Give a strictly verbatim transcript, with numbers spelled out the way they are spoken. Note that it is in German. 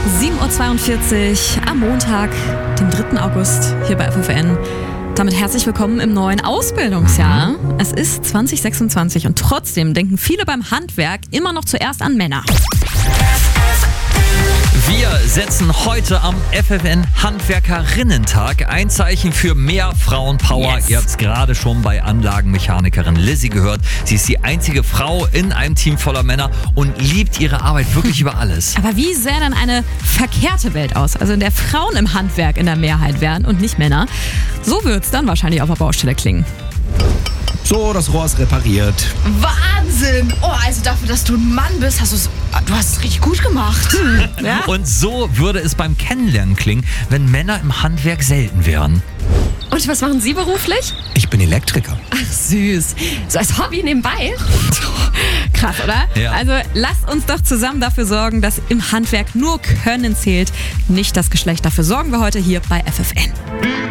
sieben Uhr zweiundvierzig am Montag, dem dritten August, hier bei F F N. Damit herzlich willkommen im neuen Ausbildungsjahr. Mhm. Es ist zwanzig sechsundzwanzig und trotzdem denken viele beim Handwerk immer noch zuerst an Männer. Wir setzen heute am F F N Handwerkerinnentag ein Zeichen für mehr Frauenpower. Yes. Ihr habt es gerade schon bei Anlagenmechanikerin Lizzie gehört. Sie ist die einzige Frau in einem Team voller Männer und liebt ihre Arbeit wirklich über alles. Aber wie sähe dann eine verkehrte Welt aus? Also in der Frauen im Handwerk in der Mehrheit wären und nicht Männer. So wird es dann wahrscheinlich auf der Baustelle klingen. So, das Rohr ist repariert. Wahnsinn! Oh, also dafür, dass du ein Mann bist, hast du's, du hast es richtig gut gemacht. Ja? Und so würde es beim Kennenlernen klingen, wenn Männer im Handwerk selten wären. Und was machen Sie beruflich? Ich bin Elektriker. Ach, süß. So als Hobby nebenbei? Krass, oder? Ja. Also lasst uns doch zusammen dafür sorgen, dass im Handwerk nur Können zählt, nicht das Geschlecht. Dafür sorgen wir heute hier bei F F N.